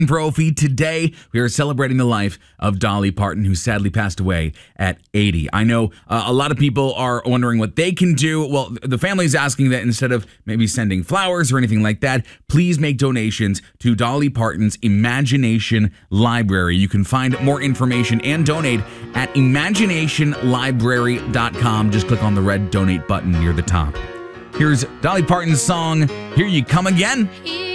Brophy. Today, we are celebrating the life of Dolly Parton, who sadly passed away at 80. I know a lot of people are wondering what they can do. Well, the family is asking that instead of maybe sending flowers or anything like that, please make donations to Dolly Parton's Imagination Library. You can find more information and donate at imaginationlibrary.com. Just click on the red donate button near the top. Here's Dolly Parton's song, Here You Come Again.